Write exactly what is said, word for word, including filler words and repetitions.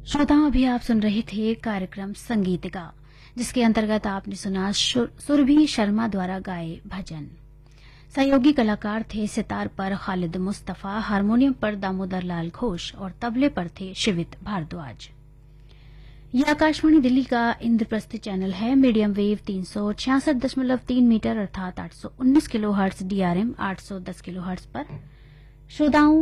श्रोताओं, अभी आप सुन रहे थे कार्यक्रम संगीतिका, जिसके अंतर्गत आपने सुना सुरभि शर्मा द्वारा गाए भजन। सहयोगी कलाकार थे सितार पर खालिद मुस्तफा, हारमोनियम पर दामोदर लाल घोष और तबले पर थे शिवित भारद्वाज। यह आकाशवाणी दिल्ली का इंद्रप्रस्थ चैनल है। मीडियम वेव तीन सौ छियासठ दशमलव तीन मीटर अर्थात आठ सौ उन्नीस किलो हर्ट्ज, डीआरएम आठ सौ दस किलो हर्ट्ज पर श्रोताओं